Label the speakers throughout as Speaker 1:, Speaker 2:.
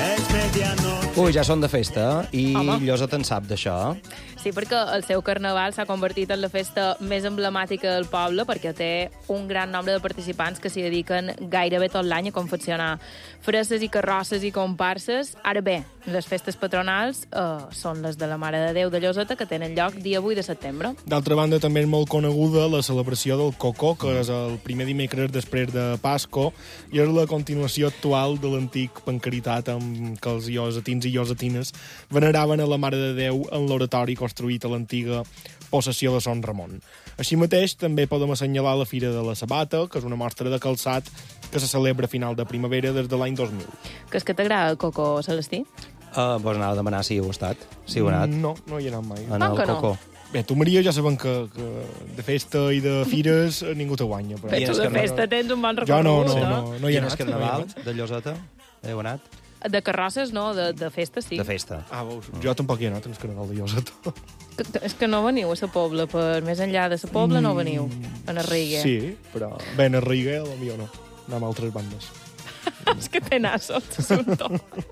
Speaker 1: Ui, ja són de festa, i
Speaker 2: Home.
Speaker 1: Lloseta en sap d'això.
Speaker 2: Sí, perquè el seu carnaval s'ha convertit en la festa més emblemàtica del poble, perquè té un gran nombre de participants que s'hi dediquen gairebé tot l'any a confeccionar fresses i carrosses i comparses. Ara bé, les festes patronals són les de la Mare de Déu de Lloseta, que tenen lloc dia 8 de setembre.
Speaker 3: D'altra banda, també és molt coneguda la celebració del Cocó, que és el primer dimecres després de Pasco, i és la continuació actual de l'antic pancaritat amb què els llosetins i llosetines veneraven a la Mare de Déu en l'oratori construït a l'antiga possessió de Son Ramon. Així mateix, també podem assenyalar la Fira de la Sabata, que és una mostra de calçat que se celebra a final de primavera des de l'any 2000.
Speaker 2: Que és que t'agrada el coco, Celestí?
Speaker 1: Pues anava a demanar si heu estat. Si heu anat.
Speaker 3: No, no hi he anat mai.
Speaker 1: En el
Speaker 2: que no?
Speaker 1: Cocó.
Speaker 3: Bé, tu, Maria, ja sabem que de festa i de fires ningú te guanya. Però...
Speaker 2: Però tu de festa tens un bon
Speaker 3: Jo
Speaker 2: recorregut,
Speaker 3: no hi he
Speaker 1: Quin és
Speaker 3: anat.
Speaker 1: carnaval de Lloseta? Heu anat?
Speaker 2: De carrosses, no, de festa, sí.
Speaker 1: De festa.
Speaker 3: Ah, veus, jo tampoc hi he anat al carnaval de Lloseta.
Speaker 2: És que no veniu a la Pobla, per més enllà de la Pobla no veniu, a Narriga.
Speaker 3: Sí, però bé, a Narriga, potser no. Anem a altres bandes.
Speaker 2: És que té nassos, l'assumpte.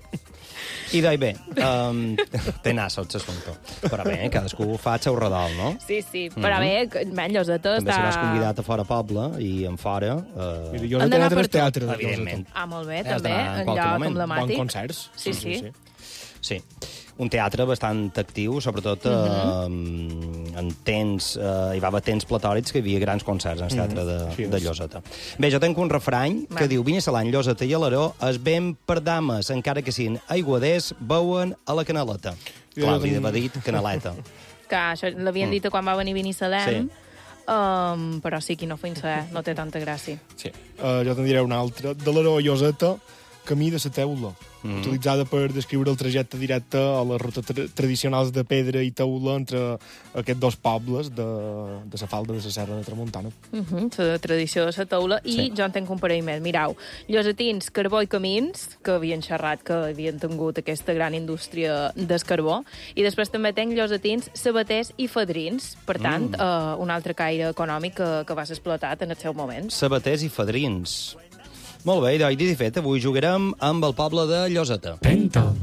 Speaker 1: I doncs bé, té nassos, l'assumpte. Però bé, cadascú fa el seu redol, no?
Speaker 2: Sí, sí, però bé, Lloseta
Speaker 1: També
Speaker 2: està...
Speaker 1: seràs convidat a fora poble i en fora...
Speaker 3: I Lloseta
Speaker 2: d'anar
Speaker 3: ha
Speaker 2: per
Speaker 3: al teatre de
Speaker 1: Evidentment.
Speaker 3: Lloseta.
Speaker 2: Ah, molt bé,
Speaker 1: Has
Speaker 2: també,
Speaker 1: d'anar en
Speaker 2: en
Speaker 1: qualque
Speaker 2: lloc
Speaker 1: moment.
Speaker 2: emblemàtic.
Speaker 3: Bons concerts.
Speaker 2: Sí.
Speaker 1: Sí, un teatre bastant actiu, sobretot en temps... hi va haver temps platòrics que hi havia grans concerts en el teatre de Lloseta. Bé, jo tinc un refrany que diu: vine a l'any Lloseta i Alaró, es ben per dames, encara que siguin aiguaders, beuen a la canaleta. Clar, li va dit canaleta.
Speaker 2: Que això l'havien dit quan va venir Binissalem, però sí, qui no fa saber, no té tanta gràcia.
Speaker 3: Sí. Jo te'n diré una altra. De l'Aró a Lloseta, camí de la teula, utilitzada per descriure el trajecte directe a les rutes tradicionals de pedra i teula entre aquests dos pobles de la falda de la Serra de Tramuntana.
Speaker 2: La tradició de la taula. I jo en tinc un parell més. Mirau, llosetins, carbó i camins, que havien xerrat que havien tingut aquesta gran indústria del carbó. I després també tenc llosetins, sabaters i fadrins. Per tant, un altre caire econòmic que va ser explotat en el seu moment.
Speaker 1: Sabaters i fadrins. Molt bé, doncs, dit i fet, avui jugarem amb el poble de Lloseta.
Speaker 4: Penta.